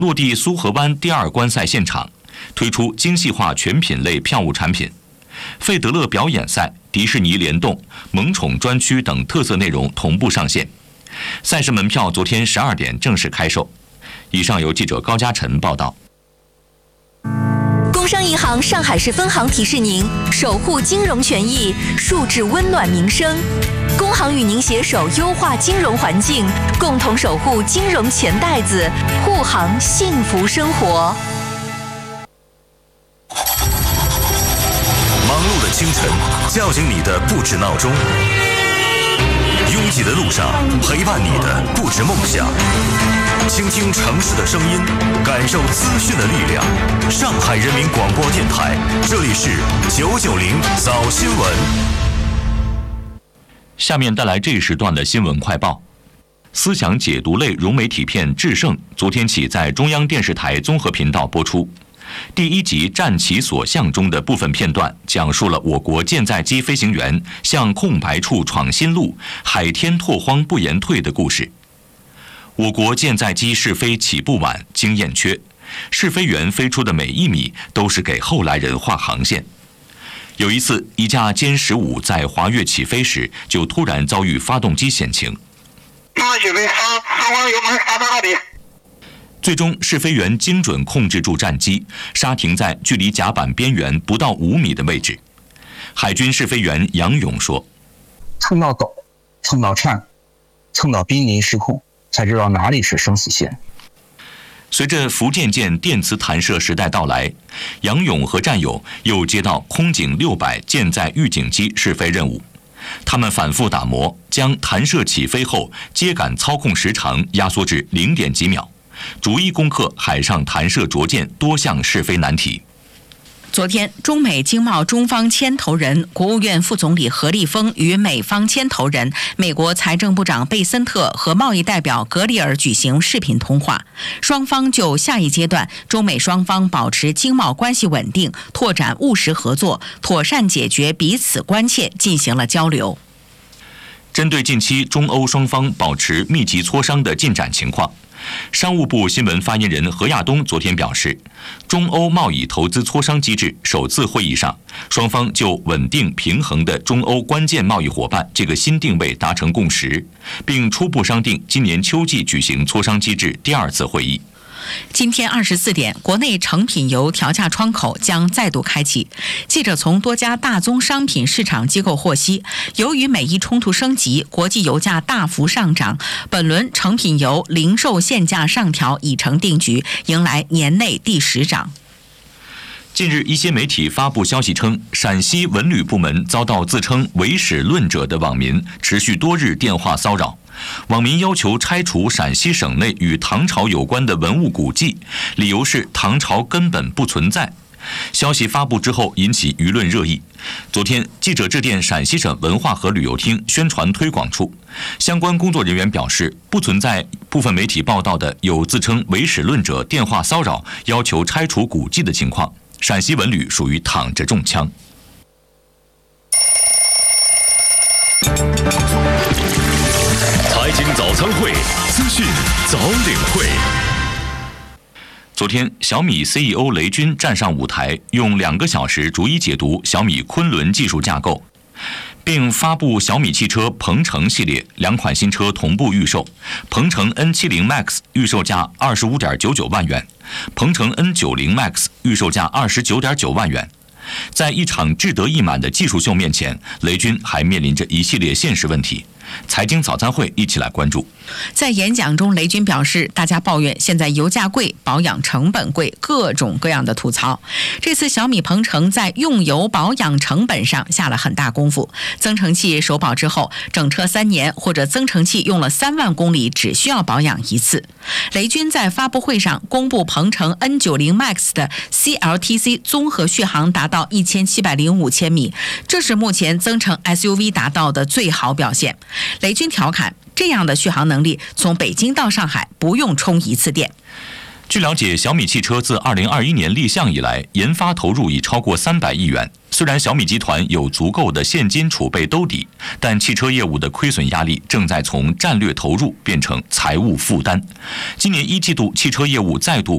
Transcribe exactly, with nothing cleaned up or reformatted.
落地苏河湾第二观赛现场，推出精细化全品类票务产品。费德勒表演赛、迪士尼联动、萌宠专区等特色内容同步上线。赛事门票昨天十二点正式开售。以上由记者高嘉晨报道。 工商银行上海市分行提示您：守护金融权益，树质温暖民生。工行与您携手优化金融环境，共同守护金融钱袋子，护航幸福生活。 忙碌的清晨，叫醒你的不止闹钟；拥挤的路上，陪伴你的不止梦想。倾听城市的声音，感受资讯的力量。上海人民广播电台，这里是九九零早新闻。 下面带来这一时段的新闻快报。思想解读类融媒体片《制胜》昨天起在中央电视台综合频道播出。第一集《战其所向》中的部分片段，讲述了我国舰载机飞行员向空白处闯新路、海天拓荒不言退的故事。我国舰载机试飞起步晚，经验缺，试飞员飞出的每一米都是给后来人画航线。有一次，一架歼十五在滑跃起飞时，就突然遭遇发动机险情。 慢起飞，刹刹完油门，刹到底。 最终，试飞员精准控制住战机，刹停在距离甲板边缘不到五米的位置。海军试飞员杨勇说：“ 蹭到陡，蹭到颤，蹭到濒临失控，才知道哪里是生死线。” 随着福建舰电磁弹射时代到来，杨勇和战友又接到空警六百舰载预警机试飞任务。他们反复打磨，将弹射起飞后接杆操控时长压缩至零点几秒，逐一攻克海上弹射着舰多项试飞难题。 昨天，中美经贸中方牵头人、国务院副总理何立峰与美方牵头人、美国财政部长贝森特和贸易代表格里尔举行视频通话，双方就下一阶段中美双方保持经贸关系稳定、拓展务实合作、妥善解决彼此关切进行了交流。 针对近期中欧双方保持密集磋商的进展情况，商务部新闻发言人何亚东昨天表示，中欧贸易投资磋商机制首次会议上，双方就稳定平衡的中欧关键贸易伙伴这个新定位达成共识，并初步商定今年秋季举行磋商机制第二次会议。 今天二十四点，国内成品油调价窗口将再度开启。记者从多家大宗商品市场机构获悉，由于美伊冲突升级，国际油价大幅上涨，本轮成品油零售限价上调已成定局，迎来年内第十涨。 近日，一些媒体发布消息称，陕西文旅部门遭到自称伪史论者的网民持续多日电话骚扰。网民要求拆除陕西省内与唐朝有关的文物古迹，理由是唐朝根本不存在。消息发布之后引起舆论热议。昨天，记者致电陕西省文化和旅游厅宣传推广处，相关工作人员表示，不存在部分媒体报道的有自称伪史论者电话骚扰要求拆除古迹的情况。陕西文旅属于躺着中枪。 财经早餐会，资讯早领会。 昨天，小米 C E O 雷军站上舞台，用两个小时逐一解读小米昆仑技术架构，并发布小米汽车鹏程系列两款新车同步预售。鹏程 N 七十 Max 预售价 二十五点九九万元，鹏程 N 九十 Max 预售价 二十九点九万元。在一场志得意满的技术秀面前，雷军还面临着一系列现实问题。财经早餐会一起来关注。 在演讲中，雷军表示，大家抱怨现在油价贵、保养成本贵，各种各样的吐槽。这次小米鹏程在用油保养成本上下了很大功夫，增程器首保之后，整车三年或者增程器用了三万公里只需要保养一次。雷军在发布会上公布鹏程 N 九十 Max 的 C L T C 综合续航达到一千七百零五千米，这是目前增程 S U V 达到的最好表现。雷军调侃，这样的续航能力，从北京到上海不用充一次电。 据了解，小米汽车自二零二一年立项以来，研发投入已超过三百亿元。虽然小米集团有足够的现金储备兜底，但汽车业务的亏损压力正在从战略投入变成财务负担。今年一季度汽车业务再度